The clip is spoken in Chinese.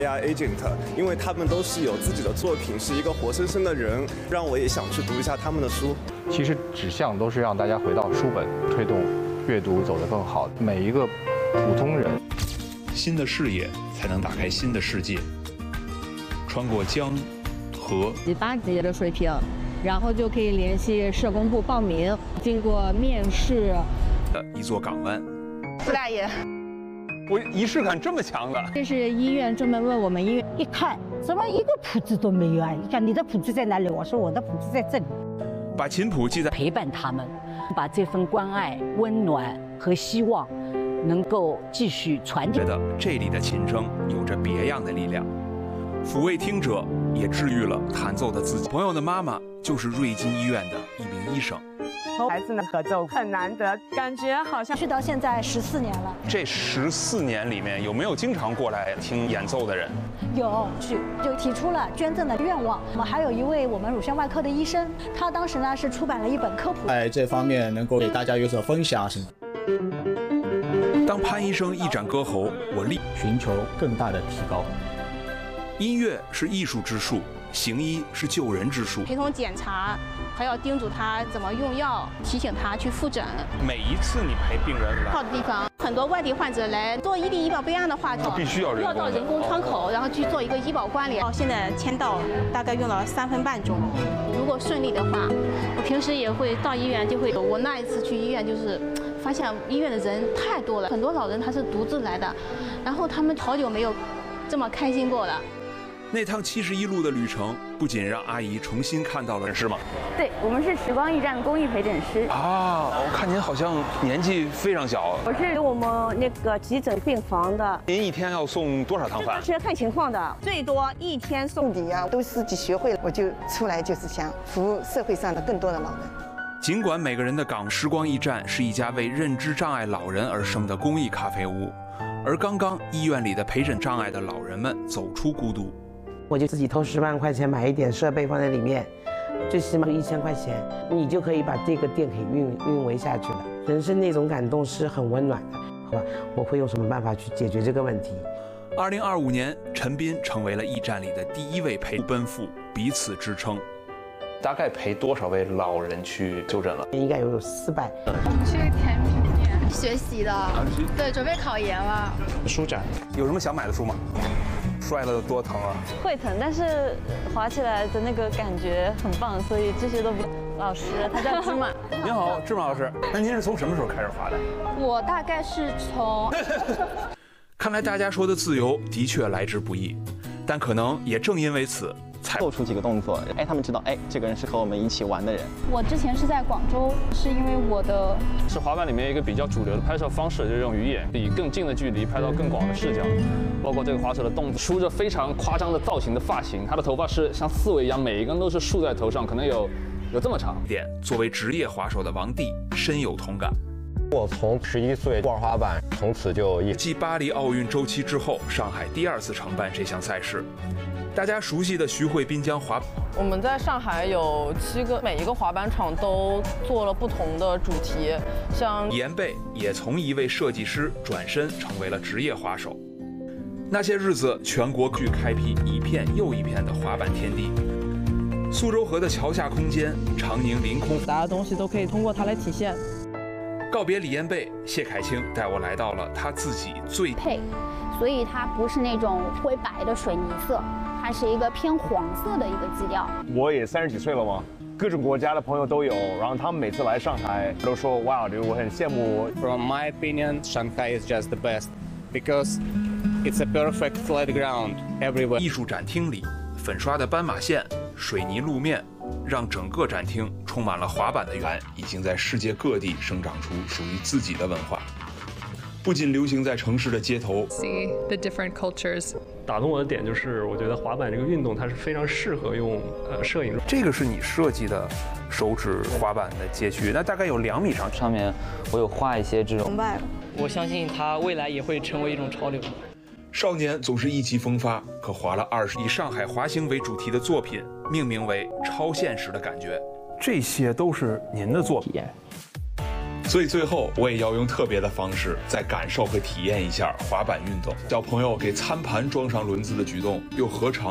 AI agent， 因为他们都是有自己的作品，是一个活生生的人，让我也想去读一下他们的书。 其实指向都是让大家回到书本，推动阅读走得更好。每一个普通人， 新的视野才能打开新的世界。穿过江、河 ，8级的水平，然后就可以联系社工部报名，经过面试的一座港湾。 傅大爷。 我仪式感这么强的， 这是医院专门问我们医院， 一看怎么一个谱子都没有啊？你看你的谱子在哪里？我说我的谱子在这里。 把琴谱记在陪伴他们，把这份关爱、温暖和希望能够继续传递。 觉得这里的琴声有着别样的力量，抚慰听者，也治愈了弹奏的自己。朋友的妈妈就是瑞金医院的一名医生。 和孩子的合奏很难得，感觉好像去到现在14年了。 这14年里面有没有经常过来听演奏的人？ 有，就提出了捐赠的愿望。我们还有一位我们乳腺外科的医生，他当时呢是出版了一本科普， 在这方面能够给大家有所分享什么。 当潘医生一展歌喉，我立寻求更大的提高。 音乐是艺术之术，行医是救人之术。 陪同检查，还要叮嘱他怎么用药，提醒他去复诊。 每一次你陪病人来到的地方，很多外地患者来做1例医保备案的话， 必须要到人工窗口，然后去做一个医保关联。现在签到大概用了3分半钟。如果顺利的话，我平时也会到医院，就会我那一次去医院就是发现医院的人太多了，很多老人他是独自来的，然后他们好久没有这么开心过了。 那趟71路的旅程，不仅让阿姨重新看到了，是吗？ 对，我们是时光驿站公益陪诊师。 啊，我看您好像年纪非常小。 我是我们那个急诊病房的。 您一天要送多少趟饭？ 是要看情况的， 最多1天送底啊，都自己学会了，我就出来就是想服务社会上的更多的老人。 尽管每个人的港时光驿站是一家为认知障碍老人而生的公益咖啡屋，而刚刚医院里的陪诊障碍的老人们走出孤独。 我就自己投10万块钱买一点设备放在里面，最起码1000块钱，你就可以把这个店给运维下去了。人生那种感动是很温暖的，好吧？我会用什么办法去解决这个问题 ？2025年，陈斌成为了驿站里的第1位陪奔赴，彼此支撑。 大概陪多少位老人去就诊了？ 应该有400。 去甜品店学习的，对，准备考研了。 书展有什么想买的书吗？摔了多疼啊！ 会疼，但是滑起来的那个感觉很棒，所以这些都不。老师，他叫芝麻。 您好，芝麻老师。那您是从什么时候开始滑的？ 我大概是从…… 看来大家说的自由的确来之不易，但可能也正因为此，才做出几个动作，他们知道，这个人是和我们一起玩的人。 我之前是在广州，是因为我的是滑板里面一个比较主流的拍摄方式，就是用鱼眼以更近的距离拍到更广的视角，包括这个滑手的动作，梳着非常夸张的造型的发型，他的头发是像刺猬一样，每一根都是竖在头上，可能有这么长。 作为职业滑手的王帝深有同感。 我从11岁玩滑板，从此就继巴黎奥运周期之后，上海第2次承办这项赛事。大家熟悉的徐汇滨江滑板， 我们在上海有7个，每一个滑板厂都做了不同的主题，像李延贝也从一位设计师转身成为了职业滑手。那些日子，全国去开辟一片又一片的滑板天地。苏州河的桥下空间，长宁临空， 大家东西都可以通过它来体现。 告别李延贝，谢凯清带我来到了他自己最配，所以它不是那种灰白的水泥色，它是一个偏黄色的一个基调。 我也30几岁了嘛，各种国家的朋友都有，然后他们每次来上海都说哇，我很羡慕。 From my opinion, Shanghai is just the best because it's a perfect flat ground everywhere. 艺术展厅里，粉刷的斑马线、水泥路面，让整个展厅充满了滑板的缘，已经在世界各地生长出属于自己的文化。不仅流行在城市的街头 ，see the different cultures。 打动我的点就是，我觉得滑板这个运动它是非常适合用摄影。 这个是你设计的手指滑板的街区，那大概有2米长， 上面我有画一些这种。 我相信它未来也会成为一种潮流。 少年总是意气风发，可滑了20，以上海滑行为主题的作品命名为《超现实的感觉》。 这些都是您的作品。 所以最后我也要用特别的方式再感受和体验一下滑板运动。小朋友给餐盘装上轮子的举动，又何尝